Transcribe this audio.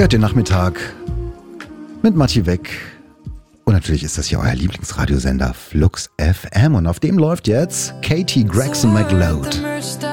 Ihr hört den Nachmittag mit Matti Weck. Und natürlich ist das ja euer Lieblingsradiosender Flux FM. Und auf dem läuft jetzt Katie Gregson McLeod.